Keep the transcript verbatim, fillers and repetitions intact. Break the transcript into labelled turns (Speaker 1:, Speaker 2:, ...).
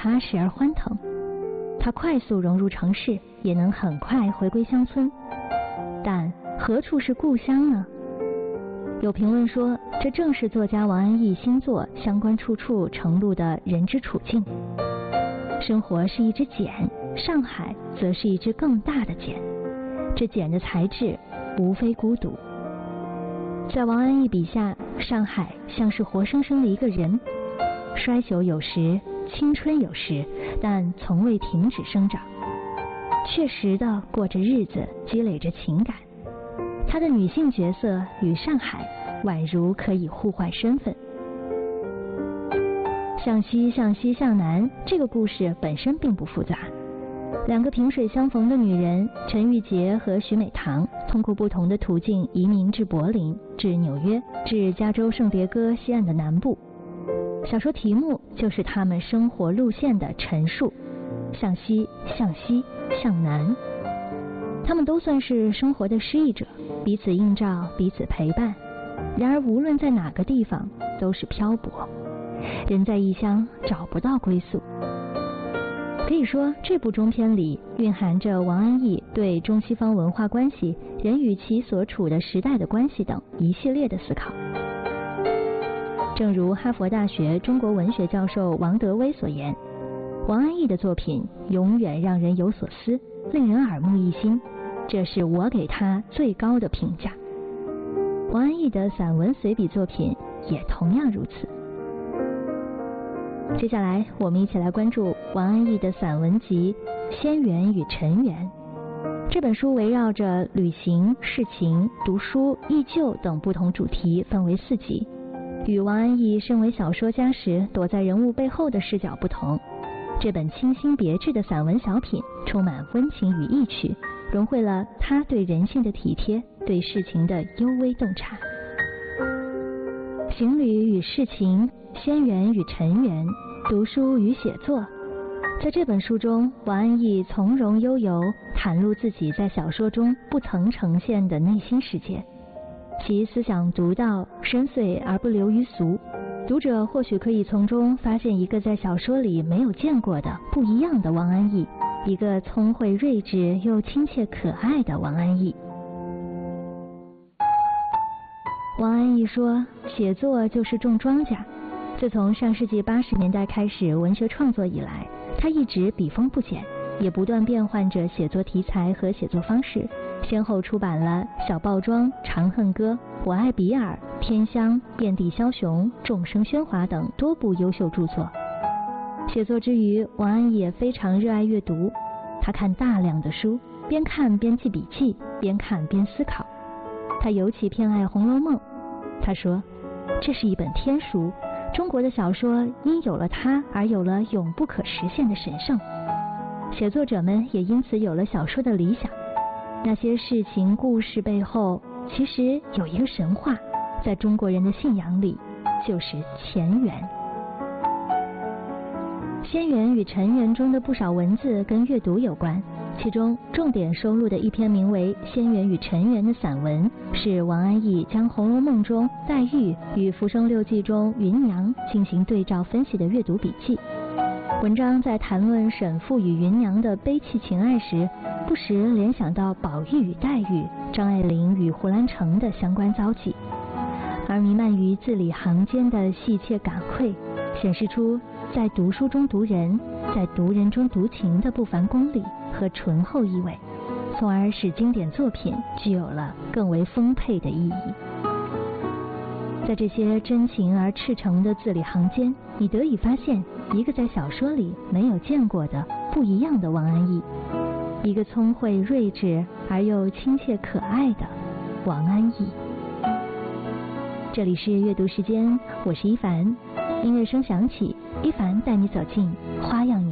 Speaker 1: 踏实而欢腾。他快速融入城市，也能很快回归乡村。但何处是故乡呢？有评论说，这正是作家王安忆新作《乡关处处》呈露的人之处境。生活是一只茧，上海则是一只更大的茧。这茧的材质无非孤独。在王安忆笔下，上海像是活生生的一个人，衰朽有时，青春有时，但从未停止生长，确实地过着日子，积累着情感。她的女性角色与上海宛如可以互换身份。向西向西向南这个故事本身并不复杂，两个萍水相逢的女人陈玉洁和许美堂，通过不同的途径移民至柏林，至纽约，至加州圣迭戈西岸的南部。小说题目就是他们生活路线的陈述，向西向西向南。他们都算是生活的失意者，彼此映照，彼此陪伴。然而无论在哪个地方都是漂泊，人在异乡找不到归宿。可以说，这部中篇里蕴含着王安忆对中西方文化关系、人与其所处的时代的关系等一系列的思考。正如哈佛大学中国文学教授王德威所言，王安忆的作品永远让人有所思，令人耳目一新，这是我给他最高的评价。王安忆的散文随笔作品也同样如此。接下来我们一起来关注王安忆的散文集《仙缘与尘缘》。这本书围绕着旅行、事情、读书、忆旧等不同主题，分为四集。与王安忆身为小说家时躲在人物背后的视角不同，这本清新别致的散文小品充满温情与意趣，融汇了他对人性的体贴，对事情的幽微洞察。行旅与事情，仙缘与尘缘，读书与写作。在这本书中，王安忆从容悠游，袒露自己在小说中不曾呈现的内心世界。其思想独到、深邃而不流于俗，读者或许可以从中发现一个在小说里没有见过的不一样的王安忆，一个聪慧睿智又亲切可爱的王安忆。王安忆说，写作就是种庄稼。自从上世纪八十年代开始文学创作以来，他一直笔锋不减，也不断变换着写作题材和写作方式，先后出版了《小报庄》《长恨歌》《我爱比尔》《天香》《遍地枭雄》《众生喧哗》等多部优秀著作。写作之余，王安忆也非常热爱阅读，他看大量的书，边看边记笔记，边看边思考。他尤其偏爱《红楼梦》，他说，这是一本天书，中国的小说因有了它而有了永不可实现的神圣，写作者们也因此有了小说的理想。那些事情故事背后其实有一个神话，在中国人的信仰里就是前缘。仙缘与尘缘中的不少文字跟阅读有关，其中重点收录的一篇名为《仙缘与尘缘》的散文，是王安忆将《红楼梦》中黛玉与《浮生六记》中芸娘进行对照分析的阅读笔记。文章在谈论沈复与芸娘的悲戚情爱时，不时联想到宝玉与黛玉、张爱玲与胡兰成的相关遭际，而弥漫于字里行间的细切感愧，显示出在读书中读人，在读人中读情的不凡功力和醇厚意味，从而使经典作品具有了更为丰沛的意义。在这些真情而赤诚的字里行间，你得以发现一个在小说里没有见过的不一样的王安忆，一个聪慧睿智而又亲切可爱的王安忆。这里是阅读时间，我是一凡，音乐声响起，一凡带你走进花样